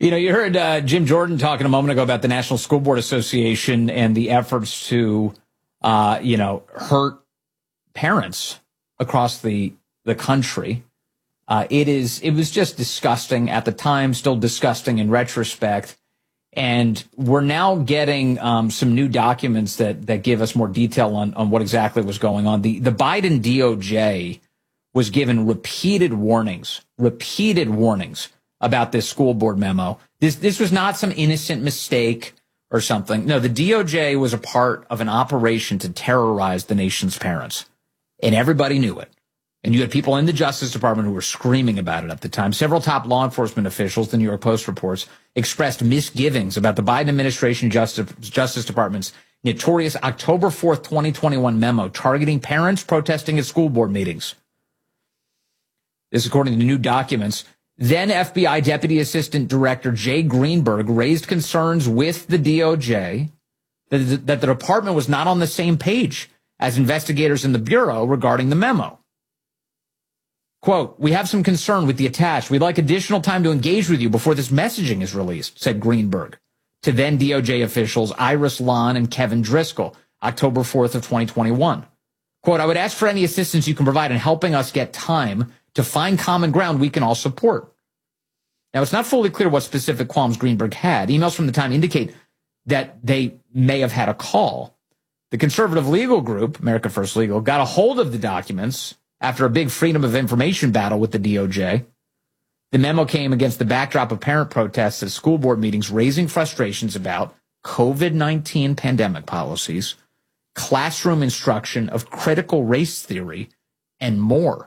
You heard Jim Jordan talking a moment ago about the National School Board Association and the efforts to, hurt parents across the country. It was just disgusting at the time, still disgusting in retrospect. And we're now getting some new documents that give us more detail on what exactly was going on. The Biden DOJ was given repeated warnings about this school board memo. This was not some innocent mistake or something. No, the DOJ was a part of an operation to terrorize the nation's parents, and everybody knew it. And you had people in the Justice Department who were screaming about it at the time. Several top law enforcement officials, the New York Post reports, expressed misgivings about the Biden administration Justice Department's notorious October 4th, 2021 memo targeting parents protesting at school board meetings. This, according to new documents. Then FBI Deputy Assistant Director Jay Greenberg raised concerns with the DOJ that the department was not on the same page as investigators in the Bureau regarding the memo. Quote, "We have some concern with the attached. We'd like additional time to engage with you before this messaging is released," said Greenberg to then DOJ officials Iris Lon and Kevin Driscoll, October 4th of 2021. Quote, "I would ask for any assistance you can provide in helping us get time to find common ground we can all support." Now, it's not fully clear what specific qualms Greenberg had. Emails from the time indicate that they may have had a call. The conservative legal group, America First Legal, got a hold of the documents after a big freedom of information battle with the DOJ. The memo came against the backdrop of parent protests at school board meetings raising frustrations about COVID-19 pandemic policies, classroom instruction of critical race theory, and more.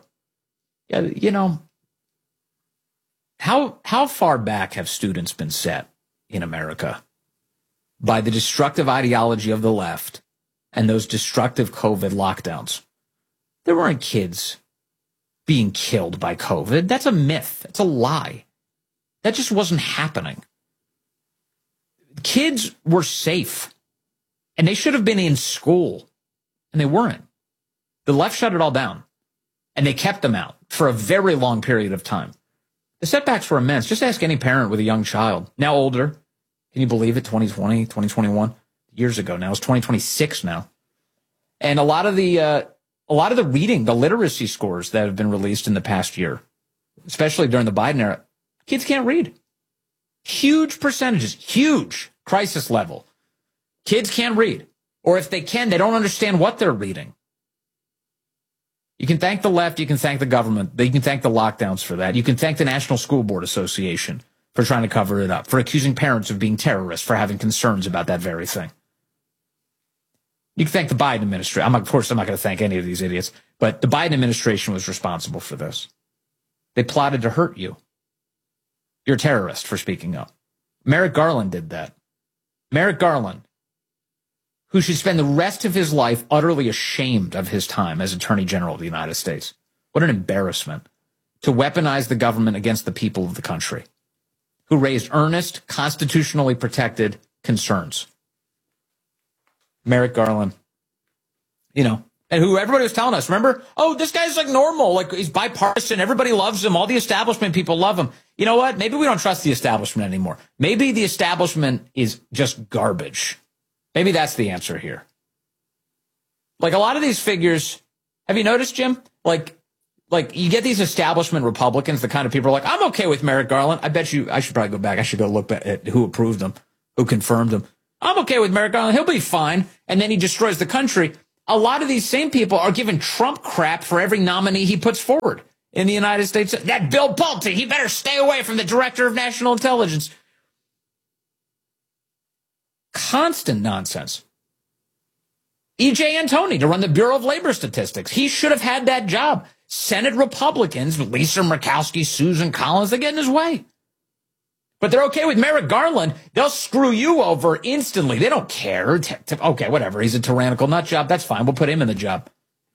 How far back have students been set in America by the destructive ideology of the left and those destructive COVID lockdowns? There weren't kids being killed by COVID. That's a myth. That's a lie. That just wasn't happening. Kids were safe, and they should have been in school, and they weren't. The left shut it all down, and they kept them out for a very long period of time. The setbacks were immense. Just ask any parent with a young child, now older. Can you believe it? 2020, 2021, years ago now. It's 2026 now. And a lot of the reading, the literacy scores that have been released in the past year, especially during the Biden era, kids can't read. Huge percentages, huge crisis level. Kids can't read. Or if they can, they don't understand what they're reading. You can thank the left, you can thank the government, you can thank the lockdowns for that. You can thank the National School Board Association for trying to cover it up, for accusing parents of being terrorists, for having concerns about that very thing. You can thank the Biden administration. Of course, I'm not going to thank any of these idiots, but the Biden administration was responsible for this. They plotted to hurt you. You're a terrorist for speaking up. Merrick Garland did that. Merrick Garland, who should spend the rest of his life utterly ashamed of his time as Attorney General of the United States. What an embarrassment to weaponize the government against the people of the country, who raised earnest, constitutionally protected concerns. Merrick Garland, and who everybody was telling us, remember, oh, this guy's like normal, like he's bipartisan, everybody loves him, all the establishment people love him. You know what? Maybe we don't trust the establishment anymore. Maybe the establishment is just garbage. Maybe that's the answer here. Like a lot of these figures, have you noticed, Jim? Like you get these establishment Republicans, the kind of people are like, I'm okay with Merrick Garland. I bet you, I should probably go back. I should go look at who approved him, who confirmed him. I'm okay with Merrick Garland. He'll be fine. And then he destroys the country. A lot of these same people are giving Trump crap for every nominee he puts forward in the United States. That Bill Pulte, he better stay away from the Director of National Intelligence. Constant nonsense. E.J. Antoni to run the Bureau of Labor Statistics. He should have had that job. Senate Republicans, Lisa Murkowski, Susan Collins, they get in his way. But they're okay with Merrick Garland. They'll screw you over instantly. They don't care. Okay, whatever. He's a tyrannical nut job. That's fine. We'll put him in the job.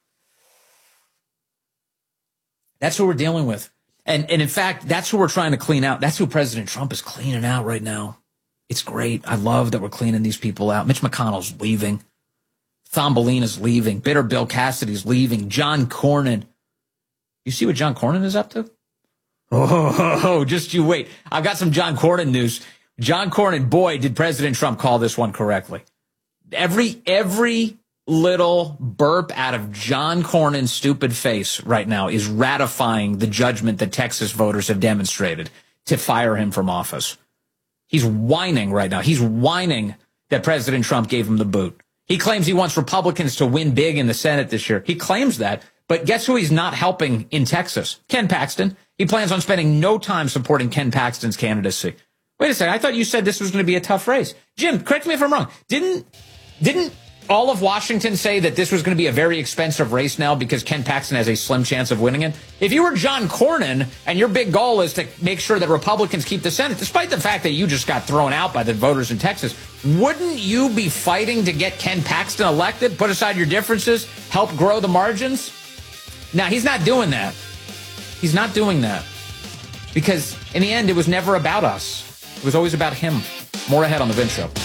That's who we're dealing with. And in fact, that's who we're trying to clean out. That's who President Trump is cleaning out right now. It's great. I love that we're cleaning these people out. Mitch McConnell's leaving. Thumbelina's leaving. Bitter Bill Cassidy's leaving. John Cornyn. You see what John Cornyn is up to? Oh, just you wait. I've got some John Cornyn news. John Cornyn, boy, did President Trump call this one correctly. Every little burp out of John Cornyn's stupid face right now is ratifying the judgment that Texas voters have demonstrated to fire him from office. He's whining right now. He's whining that President Trump gave him the boot. He claims he wants Republicans to win big in the Senate this year. He claims that, but guess who he's not helping in Texas? Ken Paxton. He plans on spending no time supporting Ken Paxton's candidacy. Wait a second. I thought you said this was going to be a tough race. Jim, correct me if I'm wrong. Didn't all of Washington say that this was going to be a very expensive race now because Ken Paxton has a slim chance of winning it? If you were John Cornyn and your big goal is to make sure that Republicans keep the Senate, despite the fact that you just got thrown out by the voters in Texas, wouldn't you be fighting to get Ken Paxton elected, put aside your differences, help grow the margins? Now, he's not doing that. He's not doing that because in the end, it was never about us. It was always about him. More ahead on The Vince Show.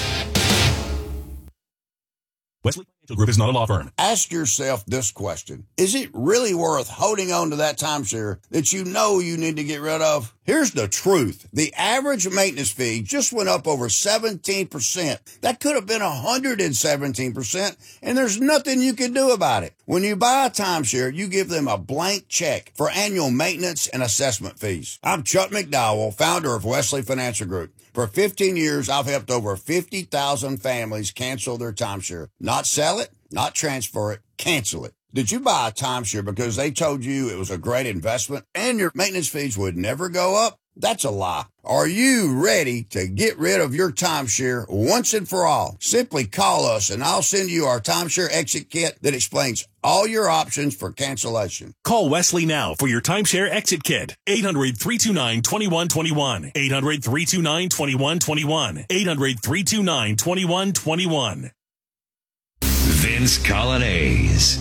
Wesley Financial Group is not a law firm. Ask yourself this question. Is it really worth holding on to that timeshare that you know you need to get rid of? Here's the truth. The average maintenance fee just went up over 17%. That could have been 117%, and there's nothing you can do about it. When you buy a timeshare, you give them a blank check for annual maintenance and assessment fees. I'm Chuck McDowell, founder of Wesley Financial Group. For 15 years, I've helped over 50,000 families cancel their timeshare. Not sell it, not transfer it, cancel it. Did you buy a timeshare because they told you it was a great investment and your maintenance fees would never go up? That's a lie. Are you ready to get rid of your timeshare once and for all? Simply call us and I'll send you our timeshare exit kit that explains all your options for cancellation. Call Wesley now for your timeshare exit kit. 800-329-2121. 800-329-2121. 800-329-2121. Vince Colonnese.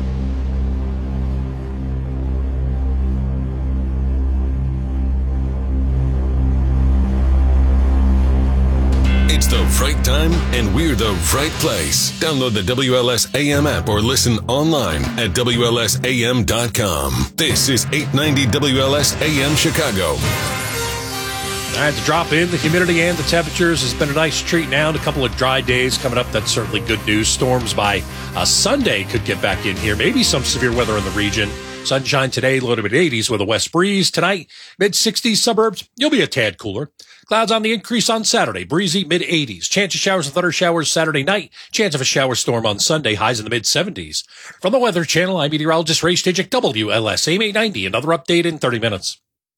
It's the right time, and we're the right place. Download the WLS AM app or listen online at WLSAM.com. This is 890 WLS AM Chicago. All right, the drop in the humidity and the temperatures has been a nice treat now. And a couple of dry days coming up. That's certainly good news. Storms by Sunday could get back in here. Maybe some severe weather in the region. Sunshine today, low to mid-80s with a west breeze. Tonight, mid-60s suburbs. You'll be a tad cooler. Clouds on the increase on Saturday. Breezy, mid-80s. Chance of showers and thunder showers Saturday night. Chance of a shower storm on Sunday. Highs in the mid-70s. From the Weather Channel, I'm meteorologist Ray Stijik, WLS AM 890. Another update in 30 minutes.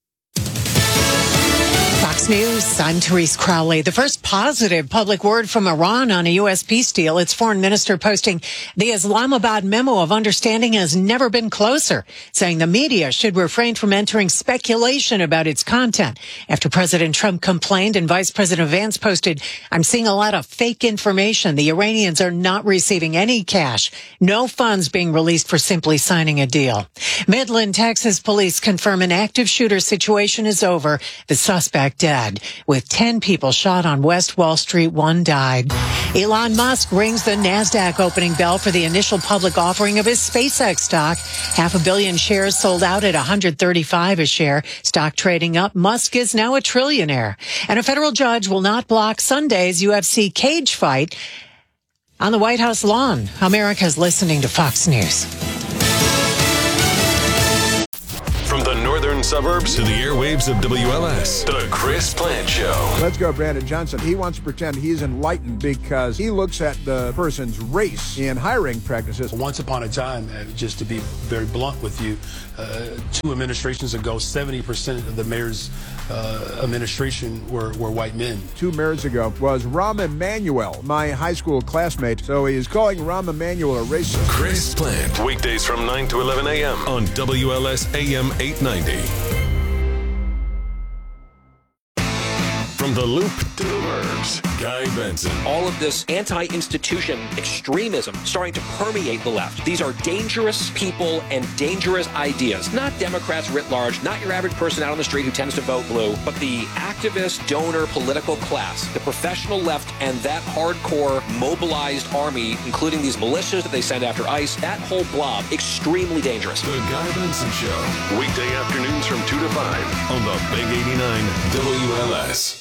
Fox News, I'm Therese Crowley. The first positive public word from Iran on a U.S. peace deal. Its foreign minister posting the Islamabad memo of understanding has never been closer, saying the media should refrain from entering speculation about its content. After President Trump complained and Vice President Vance posted, I'm seeing a lot of fake information. The Iranians are not receiving any cash. No funds being released for simply signing a deal. Midland, Texas police confirm an active shooter situation is over. The suspect dead. With 10 people shot on West Wall Street, one died. Elon Musk rings the NASDAQ opening bell for the initial public offering of his SpaceX stock. 500 million shares sold out at $135 a share. Stock trading up. Musk is now a trillionaire. And a federal judge will not block Sunday's UFC cage fight on the White House lawn. America's listening to Fox News. From the northern suburbs to the airwaves of WLS, The Chris Plante Show. Let's go, Brandon Johnson. He wants to pretend he's enlightened because he looks at the person's race in hiring practices. Once upon a time, just to be very blunt with you, 2 administrations ago, 70% of the mayor's administration were white men. 2 mayors ago was Rahm Emanuel, my high school classmate. So he's calling Rahm Emanuel a racist. Chris Plante, weekdays from 9 to 11 a.m. on WLS AM 890. From the loop to the verbs, Guy Benson. All of this anti-institution extremism starting to permeate the left. These are dangerous people and dangerous ideas. Not Democrats writ large, not your average person out on the street who tends to vote blue, but the activist, donor, political class, the professional left, and that hardcore mobilized army, including these militias that they send after ICE, that whole blob, extremely dangerous. The Guy Benson Show, weekday afternoons from 2 to 5 on the Big 89 WLS.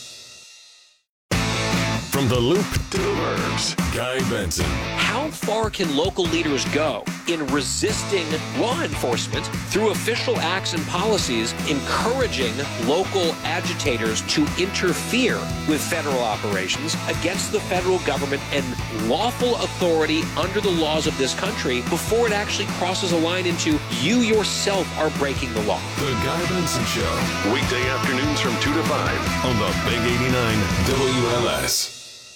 From the loop to the verbs, Guy Benson. How far can local leaders go in resisting law enforcement through official acts and policies, encouraging local agitators to interfere with federal operations against the federal government and lawful authority under the laws of this country before it actually crosses a line into you yourself are breaking the law? The Guy Benson Show, weekday afternoons from 2 to 5 on the Big 89 WLS.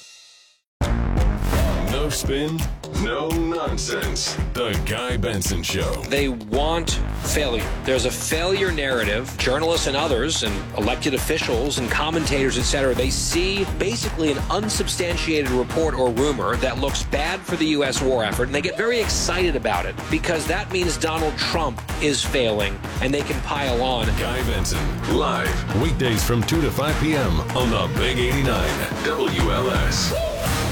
No spin, no nonsense. The Guy Benson Show. They want failure. There's a failure narrative. Journalists and others and elected officials and commentators, etc., they see basically an unsubstantiated report or rumor that looks bad for the U.S. war effort, and they get very excited about it because that means Donald Trump is failing, and they can pile on. Guy Benson, live, weekdays from 2 to 5 p.m. on the Big 89 WLS.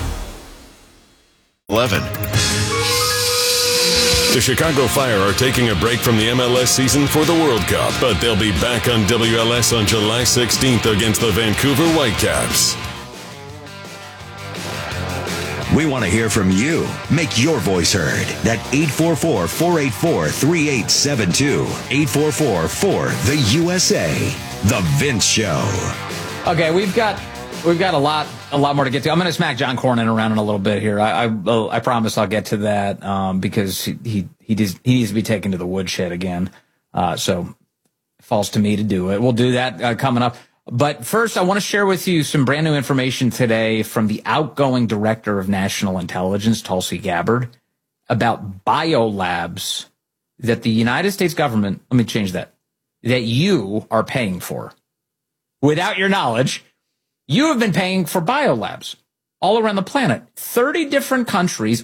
11. The Chicago Fire are taking a break from the MLS season for the World Cup, but they'll be back on WLS on July 16th against the Vancouver Whitecaps. We want to hear from you. Make your voice heard. That 844-484-3872. 844-4-THE-USA. The Vince Show. Okay, we've got a lot more to get to. I'm going to smack John Cornyn around in a little bit here. I promise I'll get to that because he needs to be taken to the woodshed again. So it falls to me to do it. We'll do that coming up. But first, I want to share with you some brand new information today from the outgoing Director of National Intelligence, Tulsi Gabbard, about biolabs that the United States government, let me change that you are paying for. Without your knowledge, you have been paying for biolabs all around the planet. 30 different countries,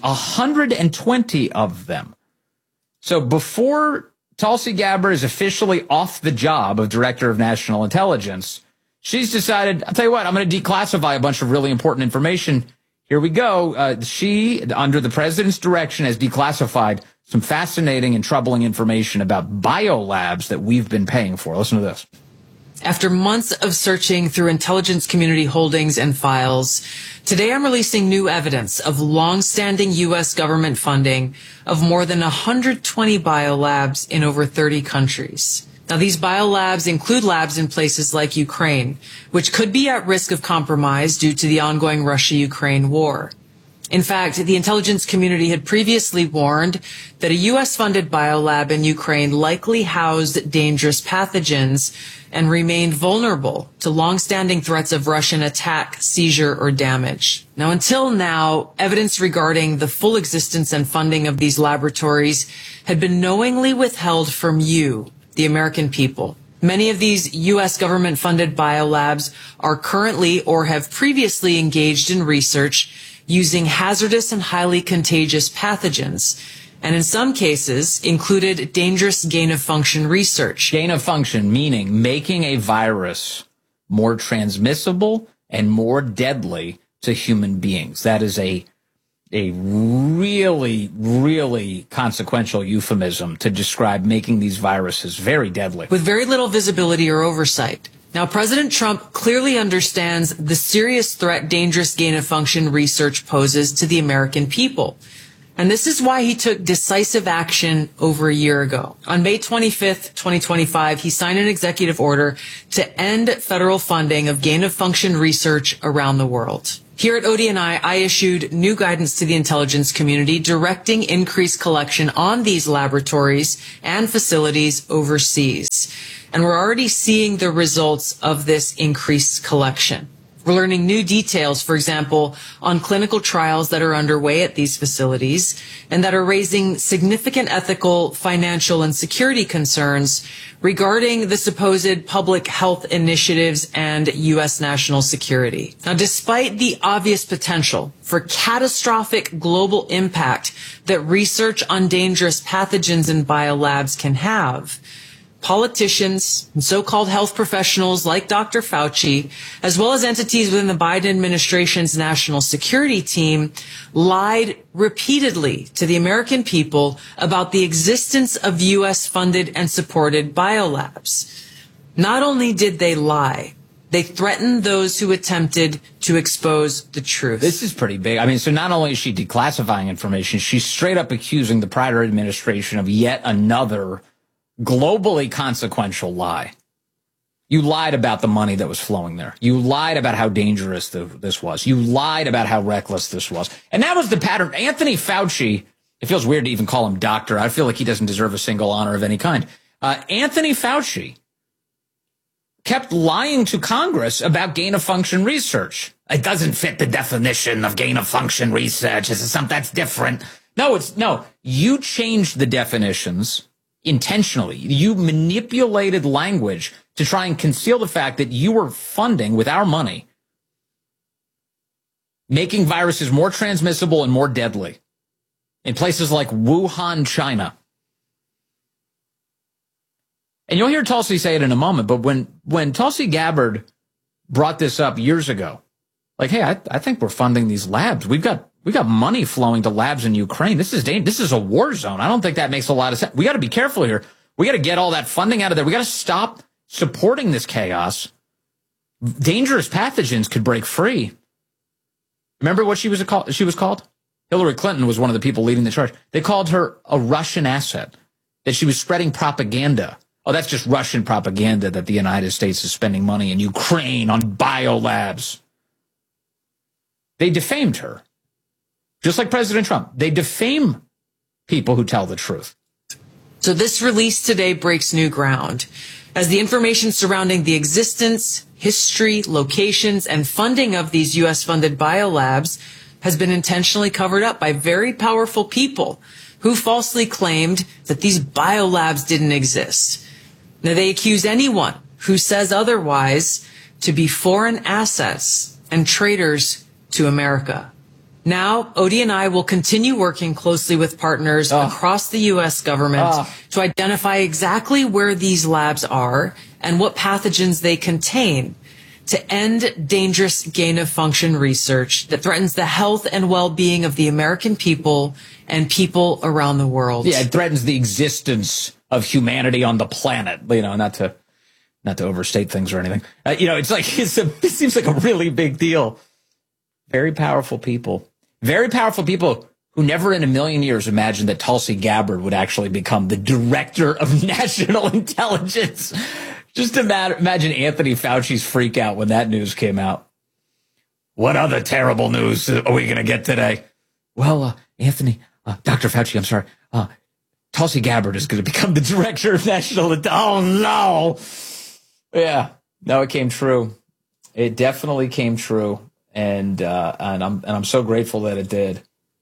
120 of them. So before Tulsi Gabbard is officially off the job of Director of National Intelligence, she's decided, I'll tell you what, I'm going to declassify a bunch of really important information. Here we go. She, under the president's direction, has declassified some fascinating and troubling information about biolabs that we've been paying for. Listen to this. After months of searching through intelligence community holdings and files, today I'm releasing new evidence of long-standing U.S. government funding of more than 120 biolabs in over 30 countries. Now, these biolabs include labs in places like Ukraine, which could be at risk of compromise due to the ongoing Russia-Ukraine war. In fact, the intelligence community had previously warned that a U.S.-funded biolab in Ukraine likely housed dangerous pathogens and remained vulnerable to long-standing threats of Russian attack, seizure, or damage. Now, until now, evidence regarding the full existence and funding of these laboratories had been knowingly withheld from you, the American people. Many of these U.S. government-funded biolabs are currently or have previously engaged in research using hazardous and highly contagious pathogens, and in some cases included dangerous gain-of-function research. Gain-of-function, meaning making a virus more transmissible and more deadly to human beings. That is a really, really consequential euphemism to describe making these viruses very deadly. With very little visibility or oversight. Now, President Trump clearly understands the serious threat dangerous gain-of-function research poses to the American people. And this is why he took decisive action over a year ago. On May 25th, 2025, he signed an executive order to end federal funding of gain-of-function research around the world. Here at ODNI, I issued new guidance to the intelligence community directing increased collection on these laboratories and facilities overseas. And we're already seeing the results of this increased collection. We're learning new details, for example, on clinical trials that are underway at these facilities and that are raising significant ethical, financial, and security concerns regarding the supposed public health initiatives and U.S. national security. Now, despite the obvious potential for catastrophic global impact that research on dangerous pathogens in biolabs can have, politicians and so-called health professionals like Dr. Fauci, as well as entities within the Biden administration's national security team, lied repeatedly to the American people about the existence of U.S.-funded and supported biolabs. Not only did they lie, they threatened those who attempted to expose the truth. This is pretty big. I mean, so not only is she declassifying information, she's straight up accusing the prior administration of yet another globally consequential lie. You lied about the money that was flowing there. You lied about how dangerous this was. You lied about how reckless this was. And that was the pattern. Anthony Fauci, it feels weird to even call him doctor. I feel like he doesn't deserve a single honor of any kind. Anthony Fauci kept lying to Congress about gain-of-function research. It doesn't fit the definition of gain-of-function research. This is something that's different. No, you changed the definitions intentionally. You manipulated language to try and conceal the fact that you were funding with our money, making viruses more transmissible and more deadly in places like Wuhan, China. And you'll hear Tulsi say it in a moment, but when Tulsi Gabbard brought this up years ago, like, hey, I think we're funding these labs. We got money flowing to labs in Ukraine. This is a war zone. I don't think that makes a lot of sense. We got to be careful here. We got to get all that funding out of there. We got to stop supporting this chaos. Dangerous pathogens could break free. Remember what she was called? Hillary Clinton was one of the people leading the charge. They called her a Russian asset, that she was spreading propaganda. Oh, that's just Russian propaganda that the United States is spending money in Ukraine on biolabs. They defamed her. Just like President Trump, they defame people who tell the truth. So this release today breaks new ground, as the information surrounding the existence, history, locations, and funding of these U.S.-funded biolabs has been intentionally covered up by very powerful people who falsely claimed that these biolabs didn't exist. Now, they accuse anyone who says otherwise to be foreign assets and traitors to America. Now, Odie and I will continue working closely with partners across the U.S. government to identify exactly where these labs are and what pathogens they contain to end dangerous gain-of-function research that threatens the health and well-being of the American people and people around the world. Yeah, it threatens the existence of humanity on the planet, not to overstate things or anything. It seems like a really big deal. Very powerful people. Very powerful people who never in a million years imagined that Tulsi Gabbard would actually become the director of national intelligence. Just imagine Anthony Fauci's freak out when that news came out. What other terrible news are we going to get today? Well, Dr. Fauci, I'm sorry. Tulsi Gabbard is going to become the director of national intelligence. Oh, no. Yeah. No, it came true. It definitely came true. And I'm so grateful that it did.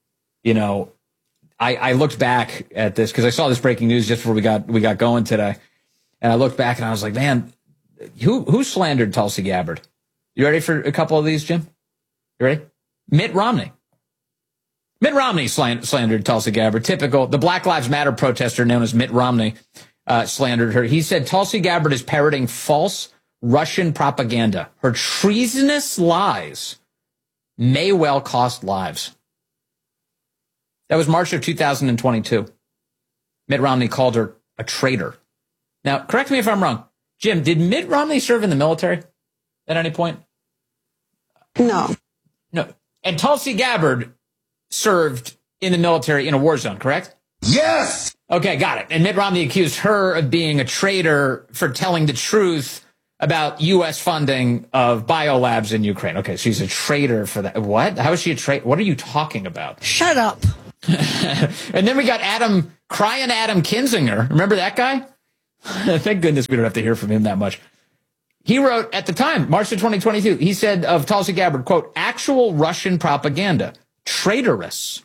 I looked back at this because I saw this breaking news just before we got going today, and I looked back and I was like, man, who slandered Tulsi Gabbard? You ready for a couple of these, Jim? You ready? Mitt Romney. Mitt Romney slandered Tulsi Gabbard. Typical. The Black Lives Matter protester known as Mitt Romney slandered her. He said Tulsi Gabbard is parroting false Russian propaganda. Her treasonous lies may well cost lives. That was March of 2022. Mitt Romney called her a traitor. Now, correct me if I'm wrong. Jim, did Mitt Romney serve in the military at any point? No. And Tulsi Gabbard served in the military in a war zone, correct? Yes! Okay, got it. And Mitt Romney accused her of being a traitor for telling the truth about U.S. funding of biolabs in Ukraine. Okay, she's a traitor for that. What? How is she a traitor? What are you talking about? Shut up. And then we got Adam Kinzinger. Remember that guy? Thank goodness we don't have to hear from him that much. He wrote at the time, March of 2022, he said of Tulsi Gabbard, quote, actual Russian propaganda, traitorous.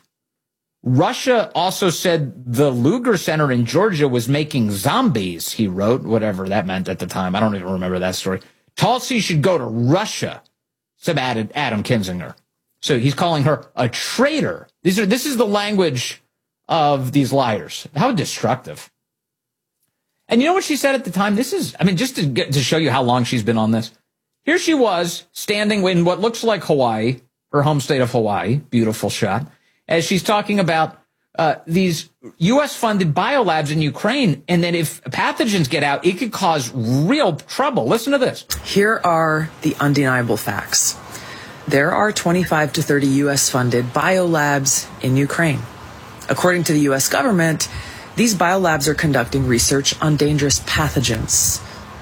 Russia also said the Lugar Center in Georgia was making zombies, he wrote, whatever that meant at the time. I don't even remember that story. Tulsi should go to Russia, said Adam Kinzinger. So he's calling her a traitor. This is the language of these liars. How destructive. And you know what she said at the time? This is, I mean, just to show you how long she's been on this. Here she was standing in what looks like Hawaii, her home state of Hawaii. Beautiful shot. As she's talking about these U.S.-funded biolabs in Ukraine, and that if pathogens get out, it could cause real trouble. Listen to this. Here are the undeniable facts. There are 25 to 30 U.S.-funded biolabs in Ukraine. According to the U.S. government, these biolabs are conducting research on dangerous pathogens.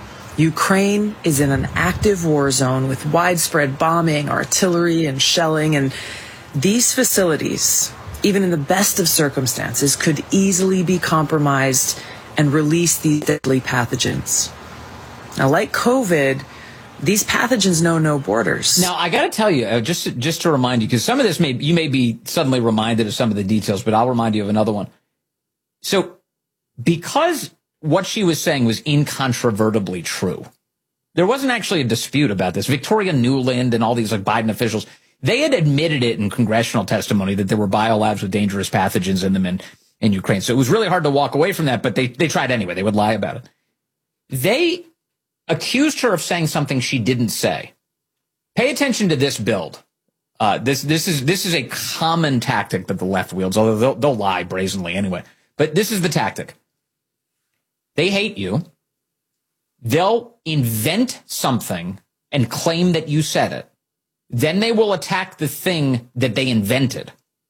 Ukraine is in an active war zone with widespread bombing, artillery, and shelling, and these facilities, even in the best of circumstances, could easily be compromised and release these deadly pathogens. Now, like COVID, these pathogens know no borders. Now, I got to tell you, just to remind you, because some of this you may be suddenly reminded of some of the details, but I'll remind you of another one. So, because what she was saying was incontrovertibly true, there wasn't actually a dispute about this. Victoria Nuland and all these like Biden officials, they had admitted it in congressional testimony that there were biolabs with dangerous pathogens in them in Ukraine. So it was really hard to walk away from that, but they tried anyway. They would lie about it. They accused her of saying something she didn't say. Pay attention to this build. This is a common tactic that the left wields, although they'll lie brazenly anyway. But this is the tactic. They hate you. They'll invent something and claim that you said it. Then they will attack the thing that they invented.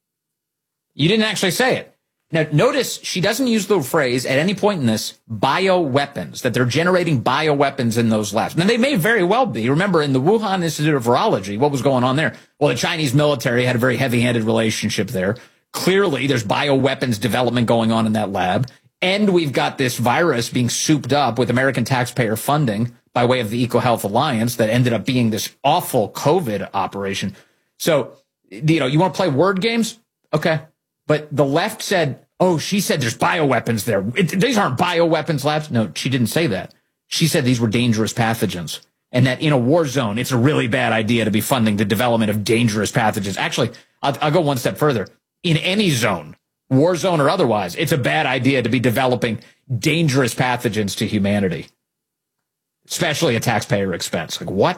You didn't actually say it. Now, notice she doesn't use the phrase at any point in this, bioweapons, that they're generating bioweapons in those labs. Now, they may very well be. Remember, in the Wuhan Institute of Virology, what was going on there? Well, the Chinese military had a very heavy-handed relationship there. Clearly, there's bioweapons development going on in that lab. And we've got this virus being souped up with American taxpayer funding by way of the EcoHealth Alliance that ended up being this awful COVID operation. So, you want to play word games? Okay. But the left said, oh, she said there's bioweapons there. These aren't bioweapons labs. No, she didn't say that. She said these were dangerous pathogens and that in a war zone, it's a really bad idea to be funding the development of dangerous pathogens. Actually, I'll go one step further. In any zone, war zone or otherwise, it's a bad idea to be developing dangerous pathogens to humanity, especially at taxpayer expense. Like what?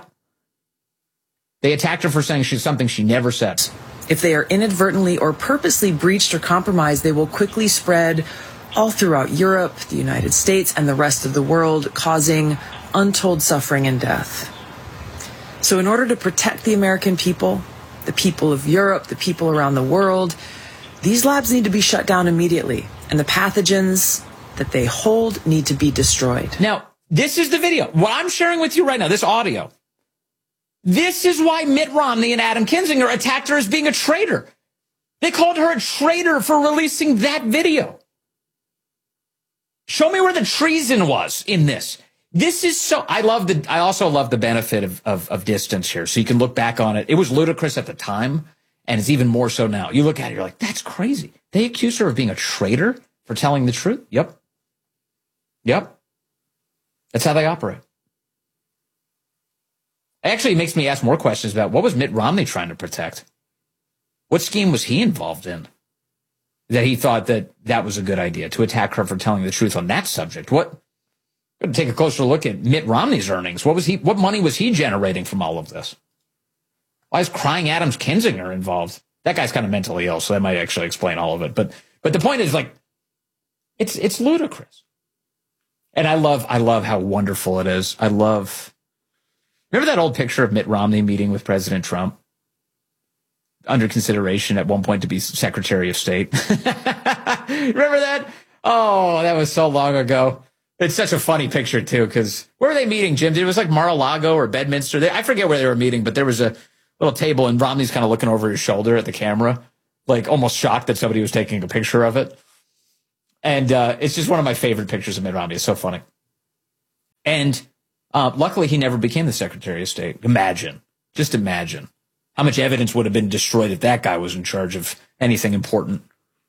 They attacked her for saying something she never said. If they are inadvertently or purposely breached or compromised, they will quickly spread all throughout Europe, the United States, and the rest of the world, causing untold suffering and death. So in order to protect the American people, the people of Europe, the people around the world, these labs need to be shut down immediately, and the pathogens that they hold need to be destroyed. Now, this is the video. What I'm sharing with you right now, this audio. This is why Mitt Romney and Adam Kinzinger attacked her as being a traitor. They called her a traitor for releasing that video. Show me where the treason was in this. This is so, I also love the benefit of distance here. So you can look back on it. It was ludicrous at the time, and it's even more so now. You look at it, you're like, that's crazy. They accused her of being a traitor for telling the truth. Yep. That's how they operate. Actually, it makes me ask more questions about what was Mitt Romney trying to protect? What scheme was he involved in that he thought that was a good idea to attack her for telling the truth on that subject? We're going to take a closer look at Mitt Romney's earnings. What money was he generating from all of this? Why is Crying Adams Kinzinger involved? That guy's kind of mentally ill, so that might actually explain all of it. But the point is, like, it's ludicrous. And I love how wonderful it is. Remember that old picture of Mitt Romney meeting with President Trump? Under consideration at one point to be Secretary of State. Remember that? Oh, that was so long ago. It's such a funny picture, too, because where were they meeting, Jim? It was like Mar-a-Lago or Bedminster. I forget where they were meeting, but there was a little table, and Romney's kind of looking over his shoulder at the camera, like almost shocked that somebody was taking a picture of it. And it's just one of my favorite pictures of Mitt Romney. It's so funny. And Luckily, he never became the Secretary of State. Just imagine how much evidence would have been destroyed if that guy was in charge of anything important.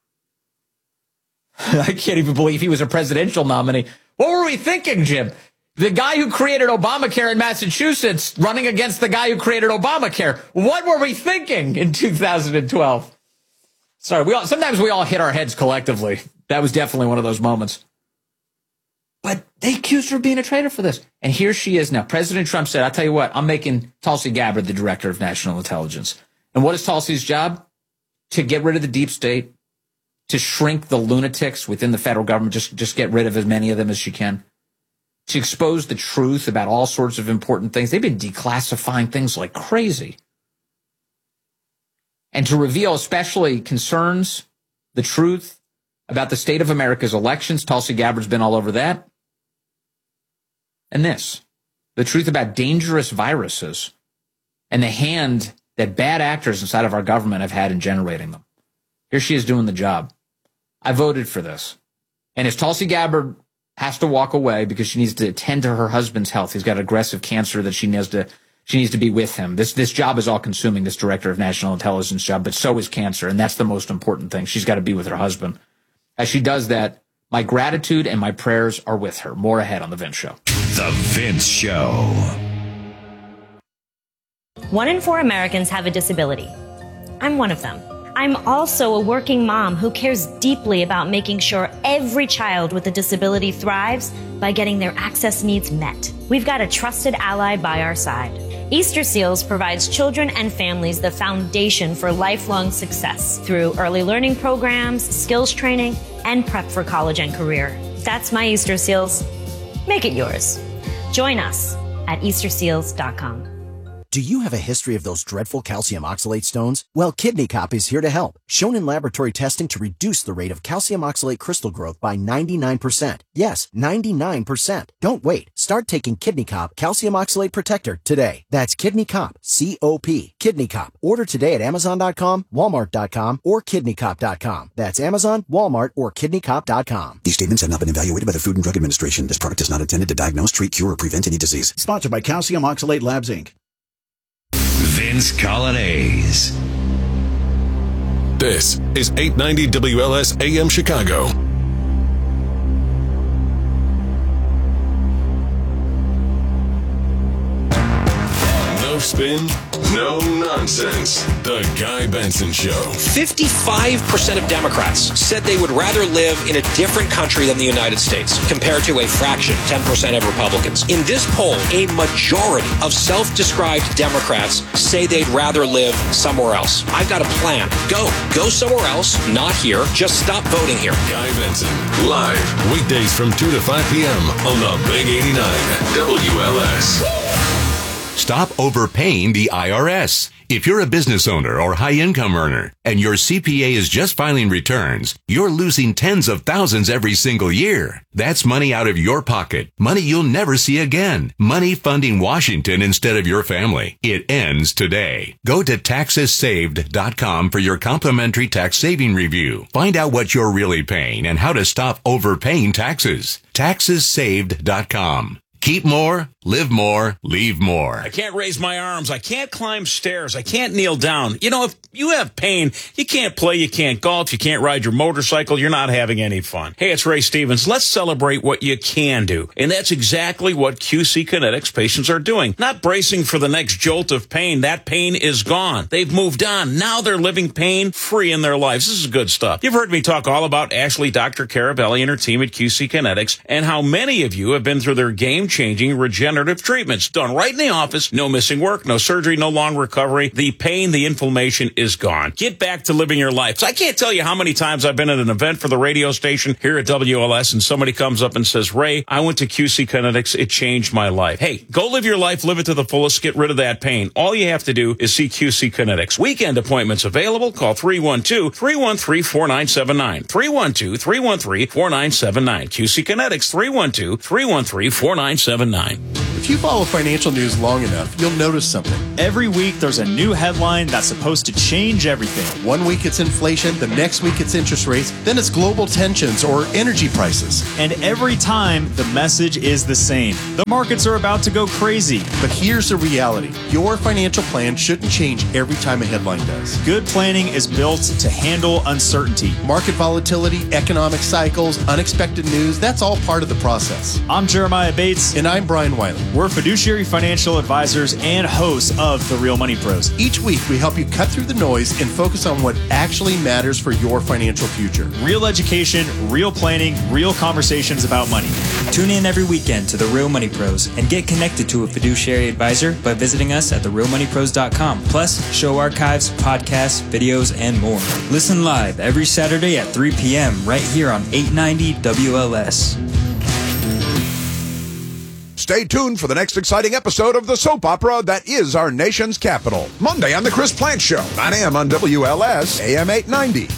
I can't even believe he was a presidential nominee. What were we thinking, Jim? The guy who created Obamacare in Massachusetts running against the guy who created Obamacare. What were we thinking in 2012? Sorry, sometimes we all hit our heads collectively. That was definitely one of those moments. But they accused her of being a traitor for this. And here she is now. President Trump said, I'll tell you what, I'm making Tulsi Gabbard the director of national intelligence. And what is Tulsi's job? To get rid of the deep state, to shrink the lunatics within the federal government, just get rid of as many of them as she can, to expose the truth about all sorts of important things. They've been declassifying things like crazy. And to reveal especially concerns, the truth about the state of America's elections. Tulsi Gabbard's been all over that. And this, the truth about dangerous viruses and the hand that bad actors inside of our government have had in generating them. Here she is doing the job. I voted for this. And if Tulsi Gabbard has to walk away because she needs to attend to her husband's health, he's got aggressive cancer that she needs to be with him. This job is all consuming, this director of national intelligence job, but so is cancer. And that's the most important thing. She's got to be with her husband. As she does that, my gratitude and my prayers are with her. More ahead on The Vince Show. The Vince Show. 1 in 4 Americans have a disability. I'm one of them. I'm also a working mom who cares deeply about making sure every child with a disability thrives by getting their access needs met. We've got a trusted ally by our side. Easter Seals provides children and families the foundation for lifelong success through early learning programs, skills training, and prep for college and career. That's my Easter Seals. Make it yours. Join us at easterseals.com. Do you have a history of those dreadful calcium oxalate stones? Well, Kidney Cop is here to help. Shown in laboratory testing to reduce the rate of calcium oxalate crystal growth by 99%. Yes, 99%. Don't wait. Start taking Kidney Cop Calcium Oxalate Protector today. That's Kidney Cop, C-O-P. Kidney Cop. Order today at Amazon.com, Walmart.com, or KidneyCop.com. That's Amazon, Walmart, or KidneyCop.com. These statements have not been evaluated by the Food and Drug Administration. This product is not intended to diagnose, treat, cure, or prevent any disease. Sponsored by Calcium Oxalate Labs, Inc. Vince Colonnese. This is 890 WLS AM Chicago. No spin, no nonsense. The Guy Benson Show. 55% of Democrats said they would rather live in a different country than the United States, compared to a fraction, 10% of Republicans. In this poll, a majority of self-described Democrats say they'd rather live somewhere else. I've got a plan. Go somewhere else, not here. Just stop voting here. Guy Benson, live, weekdays from 2 to 5 p.m. on the Big 89 WLS. Stop overpaying the IRS. If you're a business owner or high-income earner and your CPA is just filing returns, you're losing tens of thousands every single year. That's money out of your pocket. Money you'll never see again. Money funding Washington instead of your family. It ends today. Go to taxessaved.com for your complimentary tax saving review. Find out what you're really paying and how to stop overpaying taxes. Taxessaved.com. Keep more, live more, leave more. I can't raise my arms. I can't climb stairs. I can't kneel down. You know, if you have pain, you can't play, you can't golf, you can't ride your motorcycle, you're not having any fun. Hey, it's Ray Stevens. Let's celebrate what you can do. And that's exactly what QC Kinetics patients are doing. Not bracing for the next jolt of pain. That pain is gone. They've moved on. Now they're living pain-free in their lives. This is good stuff. You've heard me talk all about Ashley Dr. Carabelli and her team at QC Kinetics and how many of you have been through their game-changing regenerative treatments done right in the office. No missing work, no surgery, no long recovery. The pain, the inflammation is gone. Get back to living your life. So I can't tell you how many times I've been at an event for the radio station here at WLS and somebody comes up and says, Ray, I went to QC Kinetics. It changed my life. Hey, go live your life, live it to the fullest, get rid of that pain. All you have to do is see QC Kinetics. Weekend appointments available. Call 312-313-4979. 312-313-4979. QC Kinetics, 312-313-4979. 579. If you follow financial news long enough, you'll notice something. Every week, there's a new headline that's supposed to change everything. One week it's inflation, the next week it's interest rates, then it's global tensions or energy prices. And every time, the message is the same. The markets are about to go crazy. But here's the reality. Your financial plan shouldn't change every time a headline does. Good planning is built to handle uncertainty. Market volatility, economic cycles, unexpected news, that's all part of the process. I'm Jeremiah Bates. And I'm Brian Wiley. We're fiduciary financial advisors and hosts of The Real Money Pros. Each week, we help you cut through the noise and focus on what actually matters for your financial future. Real education, real planning, real conversations about money. Tune in every weekend to The Real Money Pros and get connected to a fiduciary advisor by visiting us at therealmoneypros.com. Plus, show archives, podcasts, videos, and more. Listen live every Saturday at 3 p.m. right here on 890 WLS. Stay tuned for the next exciting episode of the soap opera that is our nation's capital. Monday on The Chris Plank Show, 9 a.m. on WLS, AM 890.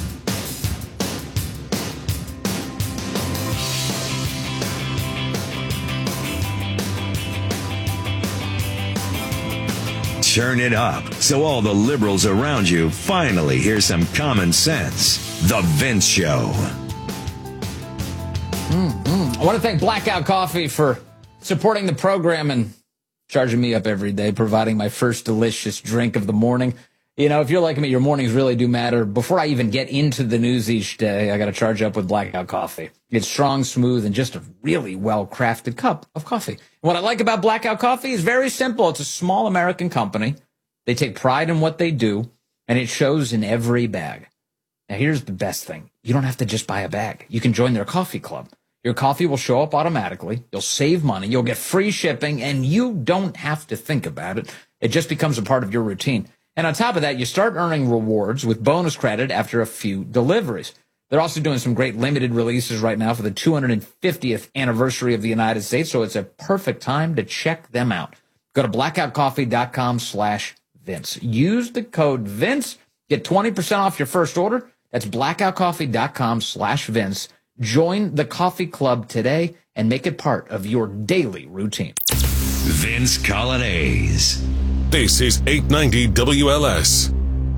Turn it up so all the liberals around you finally hear some common sense. The Vince Show. I want to thank Blackout Coffee for supporting the program and charging me up every day, providing my first delicious drink of the morning. You know, if you're like me, your mornings really do matter. Before I even get into the news each day, I got to charge up with Blackout Coffee. It's strong, smooth, and just a really well-crafted cup of coffee. What I like about Blackout Coffee is very simple. It's a small American company. They take pride in what they do, and it shows in every bag. Now, here's the best thing. You don't have to just buy a bag. You can join their coffee club. Your coffee will show up automatically. You'll save money. You'll get free shipping, and you don't have to think about it. It just becomes a part of your routine. And on top of that, you start earning rewards with bonus credit after a few deliveries. They're also doing some great limited releases right now for the 250th anniversary of the United States, so it's a perfect time to check them out. Go to blackoutcoffee.com/Vince. Use the code Vince. Get 20% off your first order. That's blackoutcoffee.com/Vince. Join the coffee club today and make it part of your daily routine. Vince Colonnese. This is 890 WLS.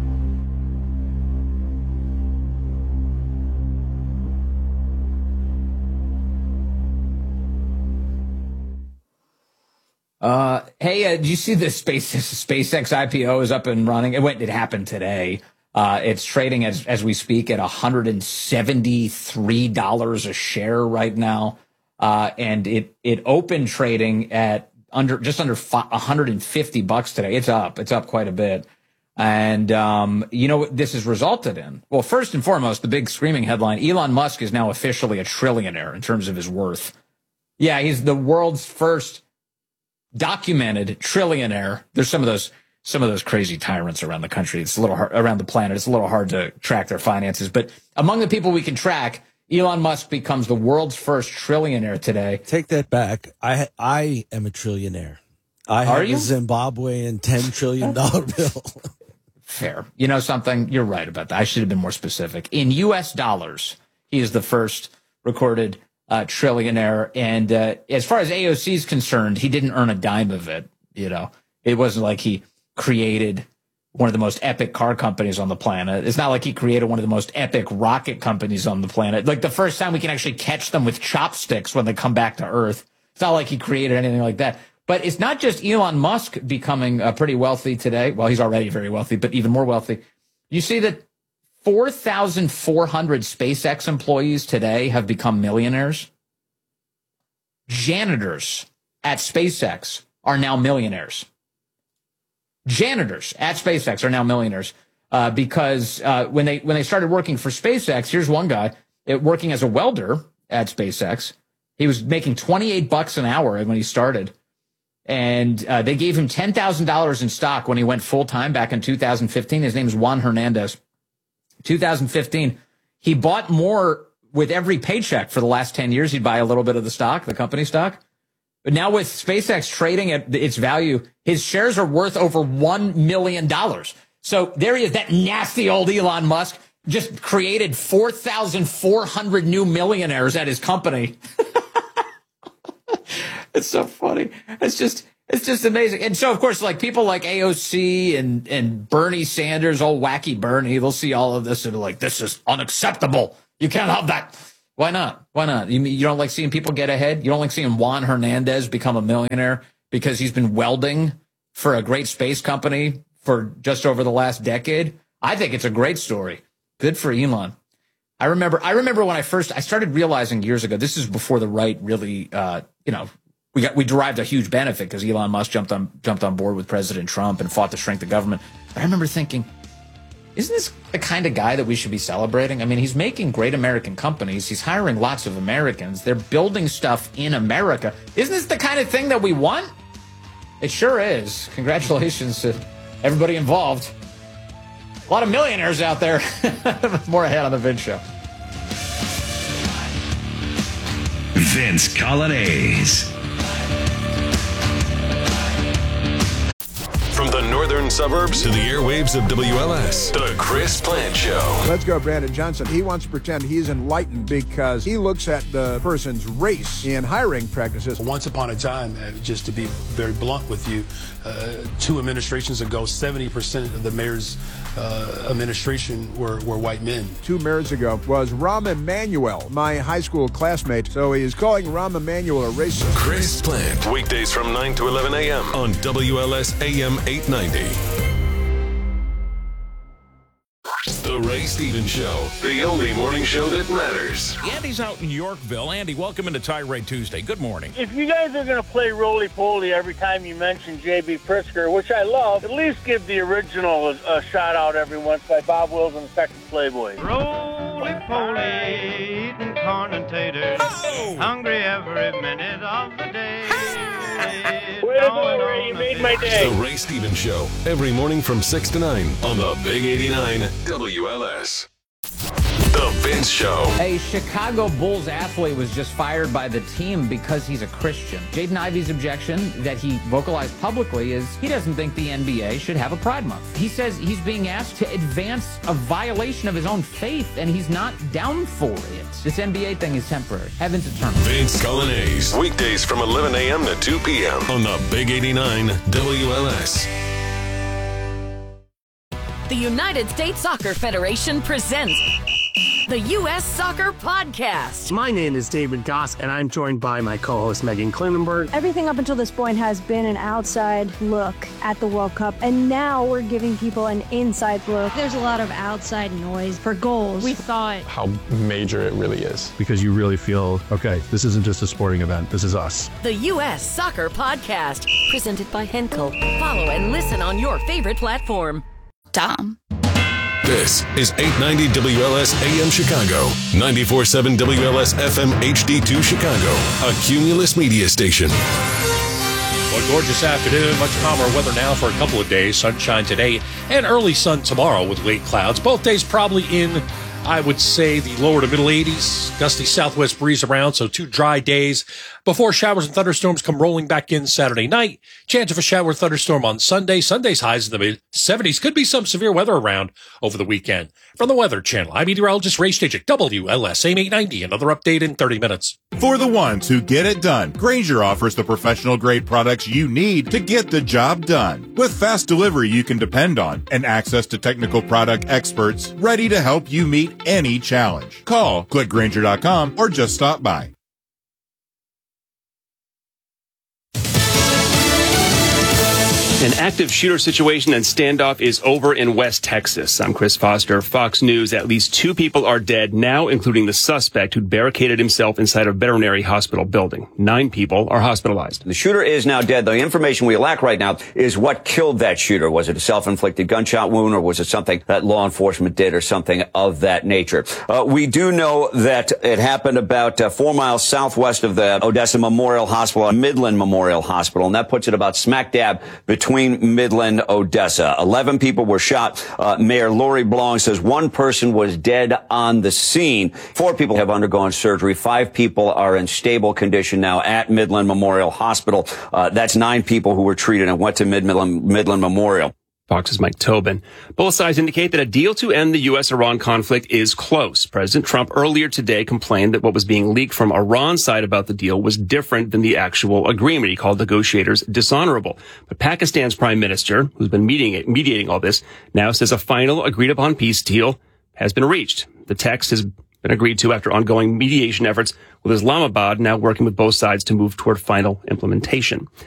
Hey, did you see the SpaceX IPO is up and running? It happened today. It's trading as we speak at $173 a share right now. And it opened trading at just under $150 today. It's up quite a bit. And, you know what this has resulted in? Well, first and foremost, the big screaming headline, Elon Musk is now officially a trillionaire in terms of his worth. Yeah, he's the world's first documented trillionaire. There's some of those crazy tyrants around the country. It's a little hard around the planet. It's a little hard to track their finances, but among the people we can track, Elon Musk becomes the world's first trillionaire today. Take that back. I am a trillionaire. I have a Zimbabwean $10 trillion bill. Fair. You know something? You're right about that. I should have been more specific. In U.S. dollars, he is the first recorded trillionaire. And as far as AOC is concerned, he didn't earn a dime of it. You know, it wasn't like he created one of the most epic car companies on the planet. It's not like he created one of the most epic rocket companies on the planet. Like the first time we can actually catch them with chopsticks when they come back to Earth. It's not like he created anything like that. But it's not just Elon Musk becoming pretty wealthy today. Well, he's already very wealthy, but even more wealthy. You see that 4,400 SpaceX employees today have become millionaires. Janitors at SpaceX are now millionaires. Janitors at SpaceX are now millionaires because when they started working for SpaceX, here's one guy working as a welder at SpaceX. He was making $28 an hour when he started, and they gave him $10,000 in stock when he went full time back in 2015. His name is Juan Hernandez. 2015, he bought more with every paycheck for the last 10 years. He'd buy a little bit of the stock, the company stock. But now with SpaceX trading at its value, his shares are worth over $1 million. So there he is, that nasty old Elon Musk just created 4,400 new millionaires at his company. It's so funny. It's just amazing. And so, of course, like people like AOC and Bernie Sanders, old wacky Bernie, they'll see all of this and be like, this is unacceptable. You can't have that. Why not? Why not? You don't like seeing people get ahead? You don't like seeing Juan Hernandez become a millionaire because he's been welding for a great space company for just over the last decade? I think it's a great story. Good for Elon. I remember when I started realizing years ago, this is before the right really, we derived a huge benefit because Elon Musk jumped on board with President Trump and fought to shrink the government. But I remember thinking, isn't this the kind of guy that we should be celebrating? I mean, he's making great American companies. He's hiring lots of Americans. They're building stuff in America. Isn't this the kind of thing that we want? It sure is. Congratulations to everybody involved. A lot of millionaires out there. More ahead on the Vince Show. Vince Colonnese. From the northern suburbs to the airwaves of WLS, The Chris Plant Show. Let's go, Brandon Johnson. He wants to pretend he's enlightened because he looks at the person's race in hiring practices. Once upon a time, just to be very blunt with you, 2 administrations ago, 70% of the mayor's administration were white men. 2 mayors ago was Rahm Emanuel, my high school classmate. So he's calling Rahm Emanuel a racist. Chris Plant, weekdays from 9 to 11 a.m. on WLS AM 890. The Ray Stevens Show, the only morning show that matters. Andy's out in Yorkville. Andy, welcome into Tirade Tuesday. Good morning. If you guys are going to play roly-poly every time you mention J.B. Pritzker, which I love, at least give the original a shout-out every once by Bob Wills and the Second Playboy. Roly-poly, eating corn and taters, hungry every minute of the day. Way to go, Ray. You made my day. The Ray Stevens Show, every morning from 6 to 9 on the Big 89 WLS. The Vince Show. A Chicago Bulls athlete was just fired by the team because he's a Christian. Jaden Ivey's objection that he vocalized publicly is he doesn't think the NBA should have a Pride Month. He says he's being asked to advance a violation of his own faith, and he's not down for it. This NBA thing is temporary. Heaven's eternal. Vince Colonnese, weekdays from 11 a.m. to 2 p.m. on the Big 89 WLS. The United States Soccer Federation presents the U.S. Soccer Podcast. My name is David Goss, and I'm joined by my co-host Megan Klinenberg. Everything up until this point has been an outside look at the World Cup, and now we're giving people an inside look. There's a lot of outside noise for goals. We thought how major it really is. Because you really feel, okay, this isn't just a sporting event, this is us. The U.S. Soccer Podcast, presented by Henkel. Follow and listen on your favorite platform. Tom. This is 890 WLS AM Chicago, 94.7 WLS FM HD2 Chicago, a Cumulus media station. Well, gorgeous afternoon, much calmer weather now for a couple of days. Sunshine today and early sun tomorrow with late clouds. Both days probably in, I would say, the lower to middle 80s. Gusty southwest breeze around, so 2 dry days before showers and thunderstorms come rolling back in Saturday night. Chance of a shower or thunderstorm on Sunday. Sunday's highs in the mid-70s. Could be some severe weather around over the weekend. From the Weather Channel, I'm meteorologist Ray Stejcik, WLS AM 890. Another update in 30 minutes. For the ones who get it done, Grainger offers the professional-grade products you need to get the job done. With fast delivery you can depend on and access to technical product experts ready to help you meet any challenge. Call, click Grainger.com, or just stop by. An active shooter situation and standoff is over in West Texas. I'm Chris Foster, Fox News. At least 2 people are dead now, including the suspect who barricaded himself inside a veterinary hospital building. 9 people are hospitalized. The shooter is now dead. The information we lack right now is what killed that shooter. Was it a self-inflicted gunshot wound, or was it something that law enforcement did, or something of that nature? We do know that it happened about 4 miles southwest of the Odessa Memorial Hospital, Midland Memorial Hospital, and that puts it about smack dab between Midland, Odessa. 11 people were shot. Mayor Lori Blanc says 1 person was dead on the scene. 4 people have undergone surgery. 5 people are in stable condition now at Midland Memorial Hospital. That's 9 people who were treated and went to Midland Memorial. Fox's Mike Tobin. Both sides indicate that a deal to end the U.S.-Iran conflict is close. President Trump earlier today complained that what was being leaked from Iran's side about the deal was different than the actual agreement. He called negotiators dishonorable. But Pakistan's prime minister, who's been mediating all this, now says a final agreed-upon peace deal has been reached. The text has been agreed to after ongoing mediation efforts, with Islamabad now working with both sides to move toward final implementation.